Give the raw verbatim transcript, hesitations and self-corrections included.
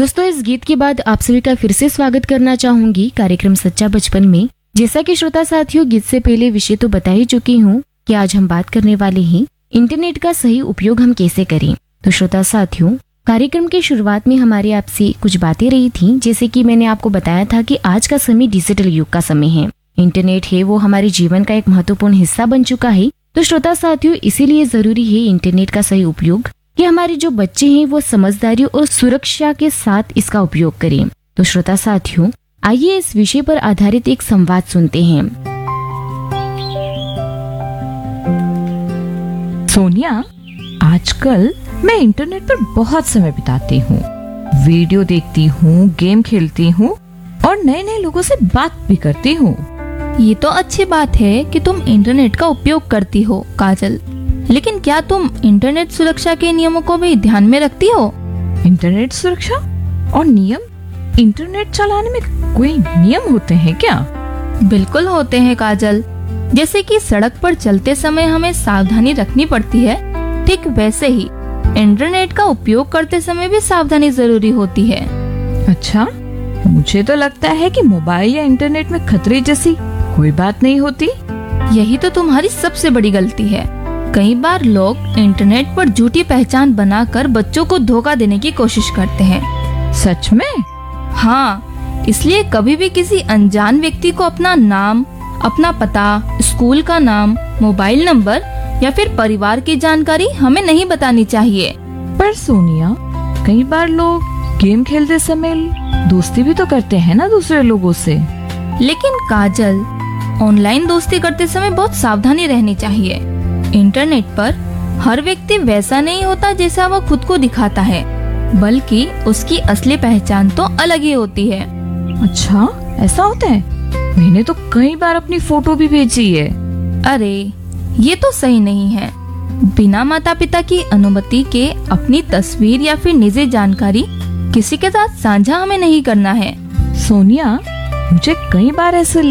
दोस्तों, इस गीत के बाद आप सभी का फिर से स्वागत करना चाहूंगी कार्यक्रम सच्चा बचपन में। जैसा कि श्रोता साथियों, गीत से पहले विषय तो बता ही चुकी हूँ कि आज हम बात करने वाले हैं इंटरनेट का सही उपयोग हम कैसे करें। तो श्रोता साथियों, कार्यक्रम की शुरुआत में हमारे आपसे कुछ बातें रही थी। जैसे कि मैंने आपको बताया था कि आज का समय डिजिटल युग का समय है। इंटरनेट है वो हमारे जीवन का एक महत्वपूर्ण हिस्सा बन चुका है। तो श्रोता साथियों, इसीलिए जरूरी है इंटरनेट का सही उपयोग, कि हमारे जो बच्चे हैं वो समझदारी और सुरक्षा के साथ इसका उपयोग करें। तो श्रोता साथियों, आइए इस विषय पर आधारित एक संवाद सुनते हैं। सोनिया, आजकल मैं इंटरनेट पर बहुत समय बिताती हूँ, वीडियो देखती हूँ, गेम खेलती हूँ और नए नए लोगों से बात भी करती हूँ। ये तो अच्छी बात है कि तुम इंटरनेट का उपयोग करती हो काजल, लेकिन क्या तुम इंटरनेट सुरक्षा के नियमों को भी ध्यान में रखती हो? इंटरनेट सुरक्षा और नियम? इंटरनेट चलाने में कोई नियम होते हैं क्या? बिल्कुल होते हैं काजल। जैसे कि सड़क पर चलते समय हमें सावधानी रखनी पड़ती है, ठीक वैसे ही इंटरनेट का उपयोग करते समय भी सावधानी जरूरी होती है। अच्छा, मुझे तो लगता है कि मोबाइल या इंटरनेट में खतरे जैसी कोई बात नहीं होती। यही तो तुम्हारी सबसे बड़ी गलती है। कई बार लोग इंटरनेट पर झूठी पहचान बनाकर बच्चों को धोखा देने की कोशिश करते हैं। सच में? हाँ, इसलिए कभी भी किसी अनजान व्यक्ति को अपना नाम, अपना पता, स्कूल का नाम, मोबाइल नंबर या फिर परिवार की जानकारी हमें नहीं बतानी चाहिए। पर सोनिया, कई बार लोग गेम खेलते समय दोस्ती भी तो करते हैं ना दूसरे लोगों से। लेकिन काजल, ऑनलाइन दोस्ती करते समय बहुत सावधानी रहनी चाहिए। इंटरनेट पर हर व्यक्ति वैसा नहीं होता जैसा वो खुद को दिखाता है, बल्कि उसकी असली पहचान तो अलग ही होती है। अच्छा, ऐसा होता है? मैंने तो कई बार अपनी फोटो भी भेजी है। अरे, ये तो सही नहीं है। बिना माता पिता की अनुमति के अपनी तस्वीर या फिर निजी जानकारी किसी के साथ साझा हमें नहीं करना है। सोनिया, मुझे कई बार ऐसे